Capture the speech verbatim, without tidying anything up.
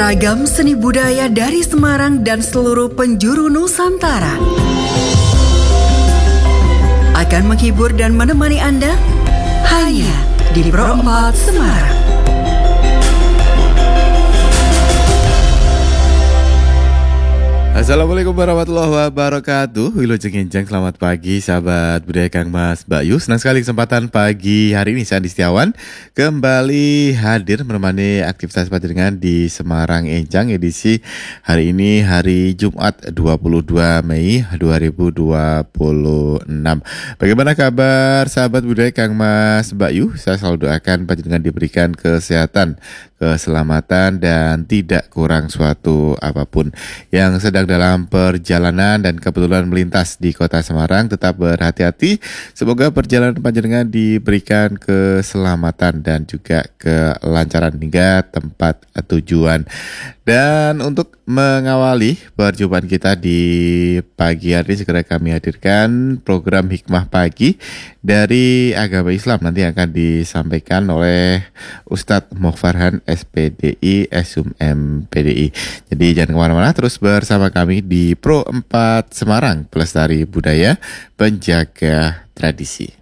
Ragam seni budaya dari Semarang dan seluruh penjuru Nusantara akan menghibur dan menemani Anda hanya di Pro empat Semarang. Assalamualaikum warahmatullahi wabarakatuh. Wilujeng Enjang, selamat pagi sahabat budaya Kang Mas Bayu. Senang sekali kesempatan pagi hari ini saya Andi Setiawan kembali hadir menemani aktivitas panjenengan di Semarang Enjang edisi hari ini hari Jumat dua puluh dua Mei dua ribu dua puluh enam. Bagaimana kabar sahabat budaya Kang Mas Bayu? Saya selalu doakan panjenengan diberikan kesehatan, keselamatan dan tidak kurang suatu apapun. Yang sedang dalam perjalanan dan kebetulan melintas di kota Semarang, tetap berhati-hati. Semoga perjalanan panjenengan diberikan keselamatan dan juga kelancaran hingga tempat tujuan. Dan untuk mengawali perjumpaan kita di pagi hari, segera kami hadirkan program Hikmah Pagi dari agama Islam. Nanti akan disampaikan oleh Ustadz Mofarhan S P D I, S U M P D I. Jadi jangan kemana-mana, terus bersama kami di Pro empat Semarang, pelestari budaya, penjaga tradisi.